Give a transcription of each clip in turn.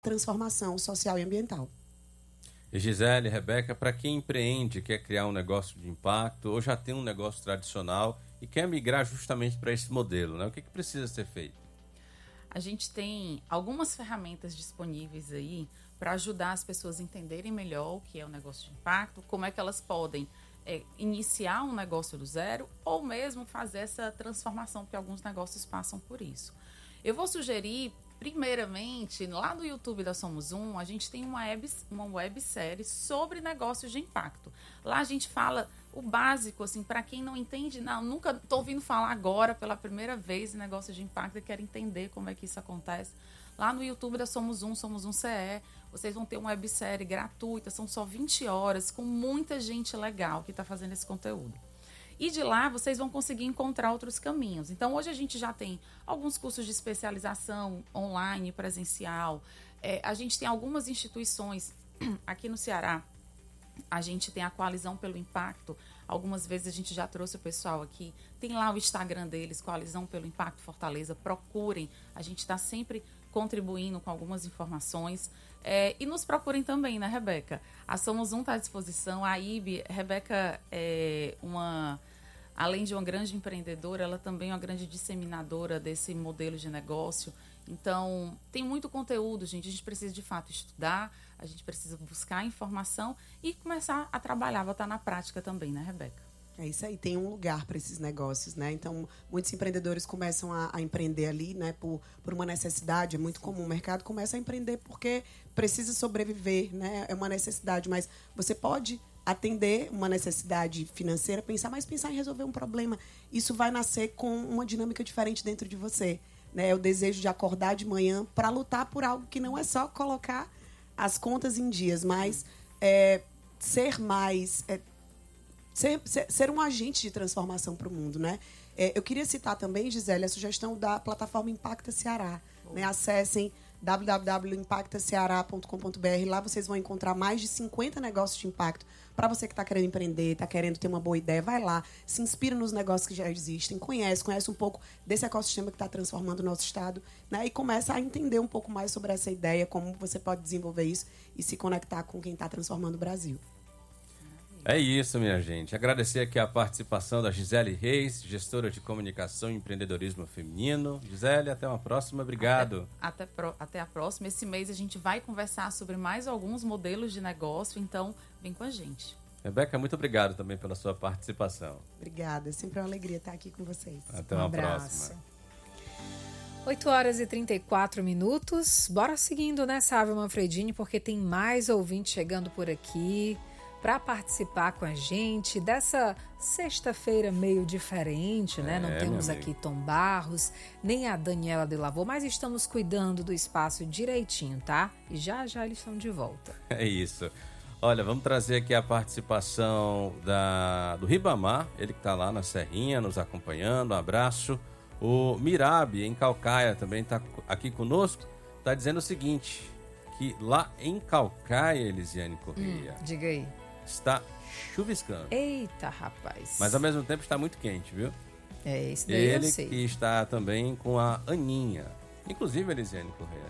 transformação social e ambiental. E Gisele, Rebeca, para quem empreende, quer criar um negócio de impacto ou já tem um negócio tradicional e quer migrar justamente para esse modelo, né? O que precisa ser feito? A gente tem algumas ferramentas disponíveis aí para ajudar as pessoas a entenderem melhor o que é o negócio de impacto, como é que elas podem iniciar um negócio do zero ou mesmo fazer essa transformação, porque alguns negócios passam por isso. Eu vou sugerir, primeiramente, lá no YouTube da Somos Um, a gente tem uma websérie sobre negócios de impacto. Lá a gente fala o básico, assim, para quem não entende, nunca estou ouvindo falar agora pela primeira vez em negócio de impacto e quero entender como é que isso acontece. Lá no YouTube da Somos Um CE, vocês vão ter uma websérie gratuita, são só 20 horas, com muita gente legal que está fazendo esse conteúdo. E de lá vocês vão conseguir encontrar outros caminhos. Então, hoje a gente já tem alguns cursos de especialização online, presencial. A gente tem algumas instituições aqui no Ceará. A gente tem a Coalizão pelo Impacto. Algumas vezes a gente já trouxe o pessoal aqui. Tem lá o Instagram deles, Coalizão pelo Impacto Fortaleza. Procurem. A gente está sempre contribuindo com algumas informações. E nos procurem também, né, Rebeca? A Somos Um está à disposição. A IB, Rebeca além de uma grande empreendedora, ela também é uma grande disseminadora desse modelo de negócio. Então, tem muito conteúdo, gente. A gente precisa, de fato, estudar, a gente precisa buscar informação e começar a trabalhar, botar na prática também, né, Rebeca? É isso aí, tem um lugar para esses negócios, né? Então, muitos empreendedores começam a empreender ali, né? Por uma necessidade, é muito comum. O mercado começa a empreender porque precisa sobreviver, né? É uma necessidade, mas você pode atender uma necessidade financeira, pensar em resolver um problema. Isso vai nascer com uma dinâmica diferente dentro de você, né? É o desejo de acordar de manhã para lutar por algo que não é só colocar as contas em dias, mas ser um agente de transformação para o mundo, né? Eu queria citar também, Gisele, a sugestão da plataforma Impacta Ceará. Né? Acessem www.impactaceará.com.br. Lá vocês vão encontrar mais de 50 negócios de impacto. Para você que está querendo empreender, está querendo ter uma boa ideia, vai lá, se inspira nos negócios que já existem, conhece um pouco desse ecossistema que está transformando o nosso estado, né? E começa a entender um pouco mais sobre essa ideia, como você pode desenvolver isso e se conectar com quem está transformando o Brasil. É isso, minha gente. Agradecer aqui a participação da Gisele Reis, gestora de comunicação e empreendedorismo feminino. Gisele, até uma próxima. Obrigado. Até a próxima. Esse mês a gente vai conversar sobre mais alguns modelos de negócio, então vem com a gente. Rebeca, muito obrigado também pela sua participação. Obrigada. É sempre uma alegria estar aqui com vocês. Até uma próxima. 8h34. Bora seguindo, né, Sávio Manfredini, porque tem mais ouvintes chegando por aqui para participar com a gente dessa sexta-feira meio diferente, né? Não temos aqui Tom Barros, nem a Daniela de Lavô, mas estamos cuidando do espaço direitinho, tá? E já eles estão de volta. É isso. Olha, vamos trazer aqui a participação do Ribamar, ele que está lá na Serrinha, nos acompanhando, um abraço. O Mirabi, em Calcaia, também está aqui conosco, está dizendo o seguinte, que lá em Calcaia, Elisiane Correia... diga aí. Está chuviscando. Eita, rapaz. Mas ao mesmo tempo está muito quente, viu? Isso daí eu sei. Ele que está também com a Aninha. Inclusive, Elisiane Correia,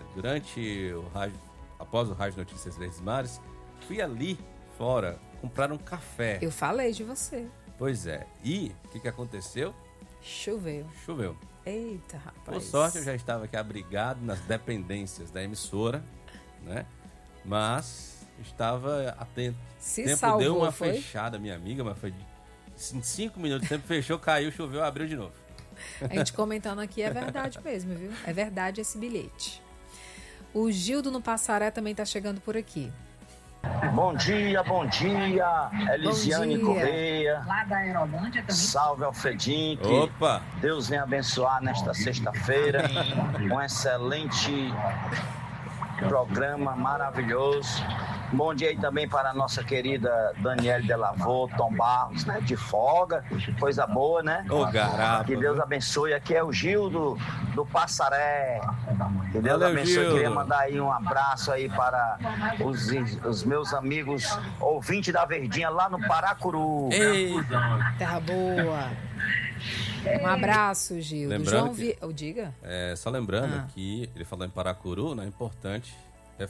após o Rádio Notícias Verdes Mares, fui ali fora comprar um café. Eu falei de você. Pois é. E o que aconteceu? Choveu. Eita, rapaz. Por sorte, eu já estava aqui abrigado nas dependências da emissora, né? Mas estava atento. Se o tempo salvou, deu uma foi? fechada, minha amiga, mas foi em 5 minutos. O tempo fechou, caiu, choveu, abriu de novo. A gente comentando aqui é verdade mesmo, viu? É verdade esse bilhete. O Gildo no Passaré também está chegando por aqui. Bom dia, Elisiane Correia. Lá da Aerolândia também. Salve, Alfredinho. Opa! Deus venha abençoar nesta sexta-feira. Um excelente programa maravilhoso. Bom dia aí também para a nossa querida Daniele Delavô, Tom Barros, né? De folga, coisa boa, né? Ô, garapa. Que Deus abençoe. Aqui é o Gildo do Passaré. Que Deus Valeu, abençoe. Gildo. Queria mandar aí um abraço aí para os meus amigos ouvintes da Verdinha lá no Paracuru. Ei! Terra boa. Um abraço, Gildo. Lembrando Diga. Só lembrando que ele falou em Paracuru, né? É importante